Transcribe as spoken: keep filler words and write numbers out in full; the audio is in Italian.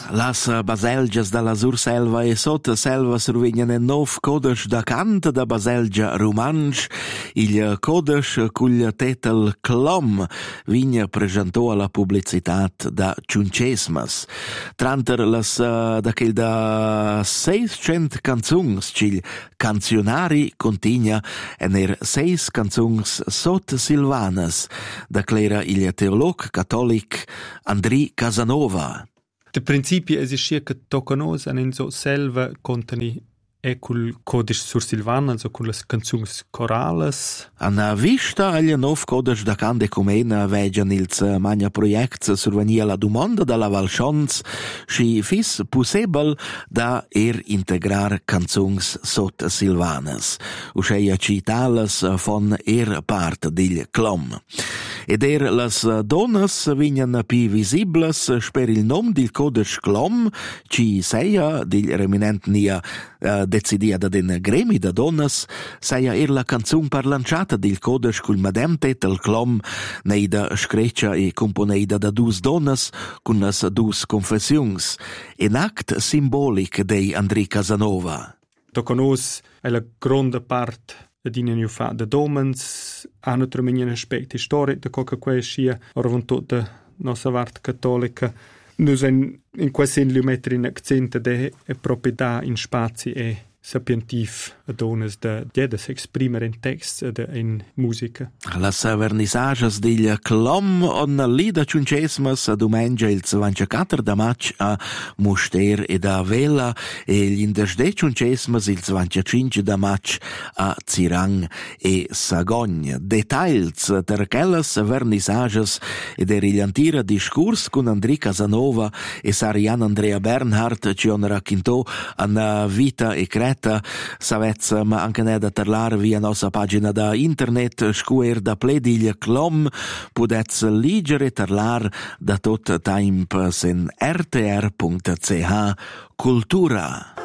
Las baselgias da la Surselva e sotto selva survegnan en nov codes da cant da baselgia romansch. Il codes cugl tetel Clom vigna presentò alla pubblicità da ciuncesmas. Tranter las da quel da seiscent canzuns cil canzionari contigna en er seis canzuns sot silvanas, declara il teolog cattolic Andri Casanova. De principi esistia che toccanos an in so selva contani e cul codice sur Silvan, also cul las canzuns corales. An vista agli nov codice da cande comena vegian ils magna projects survenia la domanda da la Valschons si fis possibel da er integrar canzuns sot silvanas. Uscheia citales von er part dil Clom. Ed er las donas vignan pi visibles sper il nom dil codice Clom, ci seia dil reminent nia uh, decidia da den gremi da donas, seia er la canzun parlanciata dil codice cul madem tetel Clom, neida screccia e componeida da dus donas cun las dus confessiuns, en act simbolic dei Andri Casanova. Toccanos è la gronda part ed in eniu fa de domens, hanno tremenien aspect historic de coca quae scia, orvon tot de nossa vart cattolica. Nus en in quai sen liu metter in accent de e proprietà in spazi e sapientiv a donas de diedas exprimer in text ed in musica. Las vernissages dil Clom on lida ciuncesmas a dumengia il ventiquattro da maig a Muster ed a Vela e l'indesde ciuncesmas il venticinque da maig a Zirang e Sagogn. Details ter quellas vernissages ed er il antira discurs con Andri Casanova e Sarian Andrea Bernhardt ci on racchintò an vita e creta. Savez, ma anche ne da parlar via nostra pagina da internet scuer da pledil Clom pudez ligere parlar da tot temp sen r t r punto c h cultura.